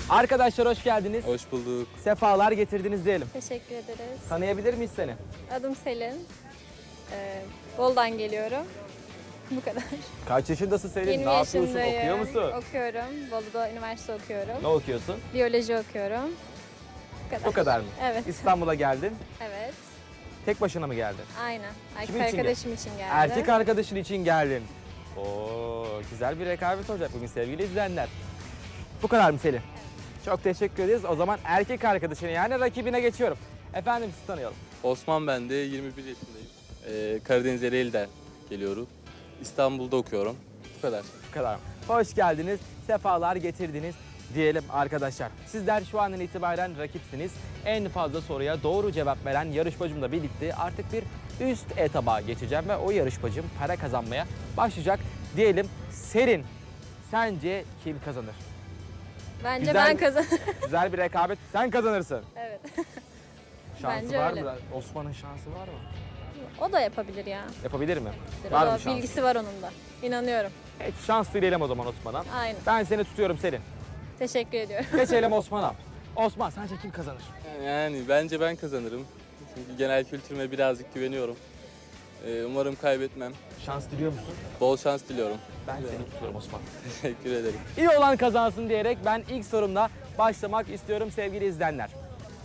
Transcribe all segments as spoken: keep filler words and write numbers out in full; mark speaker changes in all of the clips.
Speaker 1: Arkadaşlar hoş geldiniz.
Speaker 2: Hoş bulduk.
Speaker 1: Sefalar getirdiniz diyelim.
Speaker 3: Teşekkür ederiz.
Speaker 1: Tanıyabilir miyiz seni?
Speaker 3: Adım Selin. Ee, Bolu'dan geliyorum. Bu kadar.
Speaker 1: Kaç yaşındasın Selin?
Speaker 3: yirmi
Speaker 1: Ne yapıyorsun?
Speaker 3: yaşındayım.
Speaker 1: Okuyor musun?
Speaker 3: Okuyorum. Bolu'da üniversite okuyorum.
Speaker 1: Ne okuyorsun?
Speaker 3: Biyoloji okuyorum. Bu kadar.
Speaker 1: O kadar mı?
Speaker 3: Evet.
Speaker 1: İstanbul'a geldin.
Speaker 3: Evet.
Speaker 1: Tek başına mı geldin?
Speaker 3: Aynen. Erkek
Speaker 1: Kimin için
Speaker 3: arkadaşım için geldim.
Speaker 1: Erkek arkadaşın için geldin. Oo, güzel bir rekabet olacak bugün sevgili izleyenler. Bu kadar mı Selin? Çok teşekkür ederiz. O zaman erkek arkadaşına yani rakibine geçiyorum. Efendim sizi tanıyalım.
Speaker 2: Osman ben de yirmi bir yaşındayım. Ee, Karadeniz Ereğli'den geliyorum. İstanbul'da okuyorum. Bu kadar.
Speaker 1: Bu kadar mı? Hoş geldiniz. Sefalar getirdiniz diyelim arkadaşlar. Sizler şu andan itibaren rakipsiniz. En fazla soruya doğru cevap veren yarışmacımla birlikte artık bir üst etaba geçeceğim ve o yarışmacım para kazanmaya başlayacak diyelim. Serin, sence kim kazanır?
Speaker 3: Bence
Speaker 1: Güzel.
Speaker 3: ben kazanırım.
Speaker 1: Güzel bir rekabet. Sen kazanırsın.
Speaker 3: Evet.
Speaker 1: Şansı
Speaker 3: Bence
Speaker 1: var
Speaker 3: öyle.
Speaker 1: mı? Osman'ın şansı var mı?
Speaker 3: O da yapabilir ya.
Speaker 1: Yapabilir mi?
Speaker 3: O
Speaker 1: Var
Speaker 3: da
Speaker 1: mı şansı?
Speaker 3: bilgisi var onun da. İnanıyorum.
Speaker 1: Evet, şans dileyelim o zaman Osman'a.
Speaker 3: Aynen.
Speaker 1: Ben seni tutuyorum Selin.
Speaker 3: Teşekkür ediyorum.
Speaker 1: Geçelim Osman'a. Osman sence kim kazanır?
Speaker 2: Yani bence ben kazanırım. Çünkü genel kültürüme birazcık güveniyorum. Ee, umarım kaybetmem.
Speaker 1: Şans diliyor musun?
Speaker 2: Bol şans diliyorum.
Speaker 1: Ben seni tutuyorum Osman.
Speaker 2: Teşekkür ederim.
Speaker 1: İyi olan kazansın diyerek ben ilk sorumla başlamak istiyorum sevgili izleyenler.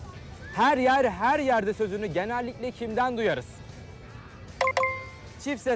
Speaker 1: Her yer her yerde sözünü genellikle kimden duyarız? Çift ses